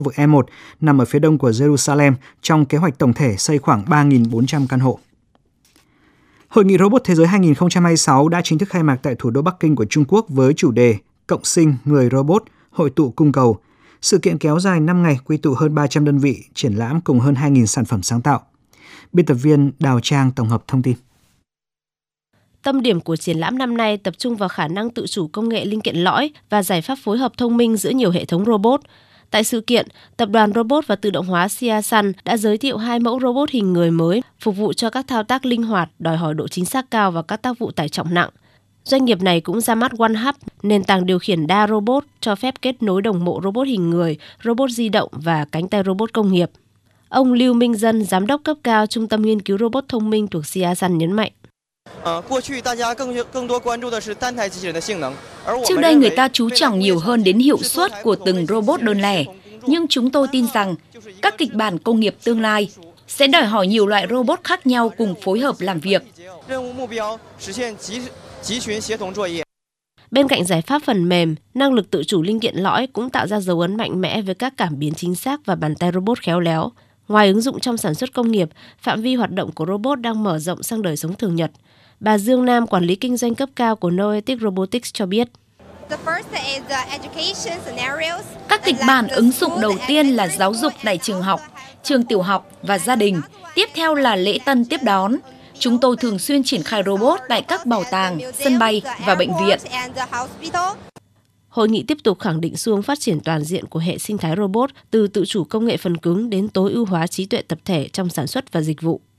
vực E1 nằm ở phía đông của Jerusalem trong kế hoạch tổng thể xây khoảng 3.400 căn hộ. Hội nghị Robot Thế giới 2026 đã chính thức khai mạc tại thủ đô Bắc Kinh của Trung Quốc với chủ đề Cộng sinh người robot, hội tụ cung cầu. Sự kiện kéo dài 5 ngày, quy tụ hơn 300 đơn vị, triển lãm cùng hơn 2.000 sản phẩm sáng tạo. Biên tập viên Đào Trang tổng hợp thông tin. Tâm điểm của triển lãm năm nay tập trung vào khả năng tự chủ công nghệ linh kiện lõi và giải pháp phối hợp thông minh giữa nhiều hệ thống robot. Tại sự kiện, Tập đoàn Robot và Tự động hóa Xiaxan đã giới thiệu 2 mẫu robot hình người mới phục vụ cho các thao tác linh hoạt, đòi hỏi độ chính xác cao và các tác vụ tải trọng nặng. Doanh nghiệp này cũng ra mắt OneHub, nền tảng điều khiển đa robot cho phép kết nối đồng bộ robot hình người, robot di động và cánh tay robot công nghiệp. Ông Lưu Minh Dân, giám đốc cấp cao Trung tâm Nghiên cứu Robot thông minh thuộc Xiaxan nhấn mạnh. Trước đây người ta chú trọng nhiều hơn đến hiệu suất của từng robot đơn lẻ, nhưng chúng tôi tin rằng các kịch bản công nghiệp tương lai sẽ đòi hỏi nhiều loại robot khác nhau cùng phối hợp làm việc. Bên cạnh giải pháp phần mềm, năng lực tự chủ linh kiện lõi cũng tạo ra dấu ấn mạnh mẽ với các cảm biến chính xác và bàn tay robot khéo léo. Ngoài ứng dụng trong sản xuất công nghiệp, phạm vi hoạt động của robot đang mở rộng sang đời sống thường nhật. Bà Dương Nam, quản lý kinh doanh cấp cao của Noetic Robotics cho biết. Các kịch bản ứng dụng đầu tiên là giáo dục tại trường học, trường tiểu học và gia đình. Tiếp theo là lễ tân tiếp đón. Chúng tôi thường xuyên triển khai robot tại các bảo tàng, sân bay và bệnh viện. Hội nghị tiếp tục khẳng định xu hướng phát triển toàn diện của hệ sinh thái robot từ tự chủ công nghệ phần cứng đến tối ưu hóa trí tuệ tập thể trong sản xuất và dịch vụ.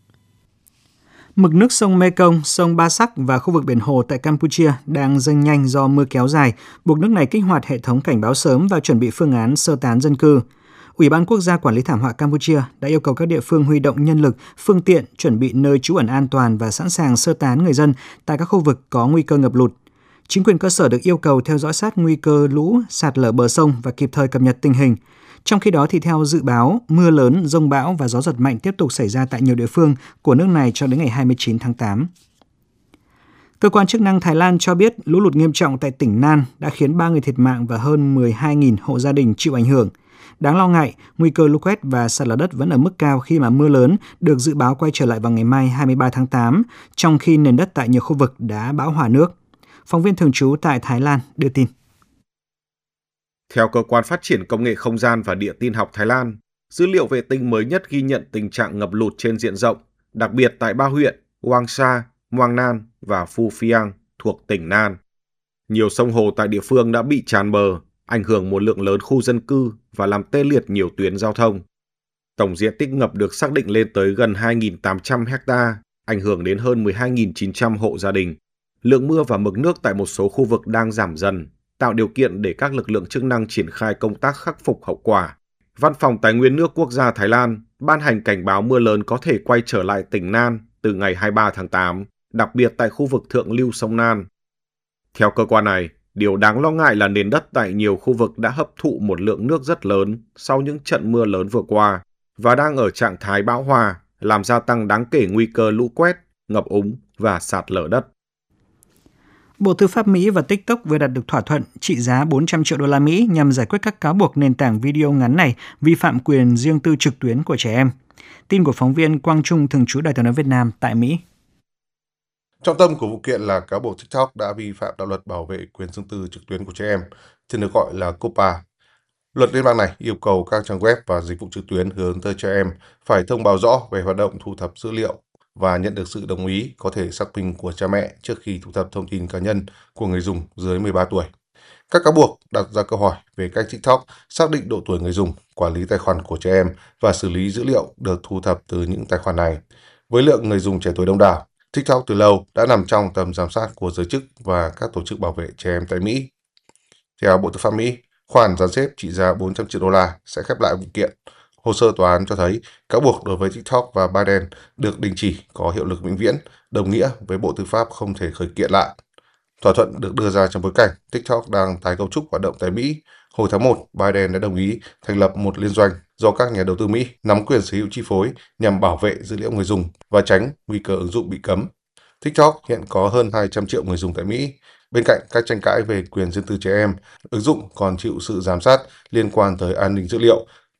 Mực nước sông Mekong, sông Ba Sắc và khu vực biển Hồ tại Campuchia đang dâng nhanh do mưa kéo dài, buộc nước này kích hoạt hệ thống cảnh báo sớm và chuẩn bị phương án sơ tán dân cư. Ủy ban Quốc gia Quản lý thảm họa Campuchia đã yêu cầu các địa phương huy động nhân lực, phương tiện, chuẩn bị nơi trú ẩn an toàn và sẵn sàng sơ tán người dân tại các khu vực có nguy cơ ngập lụt. Chính quyền cơ sở được yêu cầu theo dõi sát nguy cơ lũ, sạt lở bờ sông và kịp thời cập nhật tình hình. Trong khi đó, thì theo dự báo, mưa lớn, dông bão và gió giật mạnh tiếp tục xảy ra tại nhiều địa phương của nước này cho đến ngày 29 tháng 8. Cơ quan chức năng Thái Lan cho biết lũ lụt nghiêm trọng tại tỉnh Nan đã khiến 3 người thiệt mạng và hơn 12.000 hộ gia đình chịu ảnh hưởng. Đáng lo ngại, nguy cơ lũ quét và sạt lở đất vẫn ở mức cao khi mà mưa lớn được dự báo quay trở lại vào ngày mai 23 tháng 8, trong khi nền đất tại nhiều khu vực đã bão hòa nước. Phóng viên thường trú tại Thái Lan đưa tin. Theo Cơ quan Phát triển Công nghệ Không gian và Địa tin học Thái Lan, dữ liệu vệ tinh mới nhất ghi nhận tình trạng ngập lụt trên diện rộng, đặc biệt tại 3 huyện Wangsa, Muang Nan và Phu Phiang thuộc tỉnh Nan. Nhiều sông hồ tại địa phương đã bị tràn bờ, ảnh hưởng một lượng lớn khu dân cư và làm tê liệt nhiều tuyến giao thông. Tổng diện tích ngập được xác định lên tới gần 2.800 ha, ảnh hưởng đến hơn 12.900 hộ gia đình. Lượng mưa và mực nước tại một số khu vực đang giảm dần, tạo điều kiện để các lực lượng chức năng triển khai công tác khắc phục hậu quả. Văn phòng Tài nguyên nước quốc gia Thái Lan ban hành cảnh báo mưa lớn có thể quay trở lại tỉnh Nan từ ngày 23 tháng 8, đặc biệt tại khu vực thượng lưu sông Nan. Theo cơ quan này, điều đáng lo ngại là nền đất tại nhiều khu vực đã hấp thụ một lượng nước rất lớn sau những trận mưa lớn vừa qua và đang ở trạng thái bão hòa, làm gia tăng đáng kể nguy cơ lũ quét, ngập úng và sạt lở đất. Bộ Tư pháp Mỹ và TikTok vừa đạt được thỏa thuận trị giá 400 triệu đô la Mỹ nhằm giải quyết các cáo buộc nền tảng video ngắn này vi phạm quyền riêng tư trực tuyến của trẻ em. Tin của phóng viên Quang Trung thường trú Đài Tiếng nói Việt Nam tại Mỹ. Trọng tâm của vụ kiện là cáo buộc TikTok đã vi phạm đạo luật bảo vệ quyền riêng tư trực tuyến của trẻ em, thường được gọi là COPPA. Luật liên bang này yêu cầu các trang web và dịch vụ trực tuyến hướng tới trẻ em phải thông báo rõ về hoạt động thu thập dữ liệu và nhận được sự đồng ý có thể xác minh của cha mẹ trước khi thu thập thông tin cá nhân của người dùng dưới 13 tuổi. Các cáo buộc đặt ra câu hỏi về cách TikTok xác định độ tuổi người dùng, quản lý tài khoản của trẻ em và xử lý dữ liệu được thu thập từ những tài khoản này. Với lượng người dùng trẻ tuổi đông đảo, TikTok từ lâu đã nằm trong tầm giám sát của giới chức và các tổ chức bảo vệ trẻ em tại Mỹ. Theo Bộ Tư pháp Mỹ, khoản giàn xếp trị giá 400 triệu đô la sẽ khép lại vụ kiện. Hồ sơ tòa án cho thấy cáo buộc đối với TikTok và Biden được đình chỉ có hiệu lực vĩnh viễn, đồng nghĩa với Bộ Tư pháp không thể khởi kiện lại. Thỏa thuận được đưa ra trong bối cảnh TikTok đang tái cấu trúc hoạt động tại Mỹ. Hồi tháng 1, Biden đã đồng ý thành lập một liên doanh do các nhà đầu tư Mỹ nắm quyền sở hữu chi phối nhằm bảo vệ dữ liệu người dùng và tránh nguy cơ ứng dụng bị cấm. TikTok hiện có hơn 200 triệu người dùng tại Mỹ. Bên cạnh các tranh cãi về quyền riêng tư trẻ em, ứng dụng còn chịu sự giám sát liên quan tới an ninh dữ liệu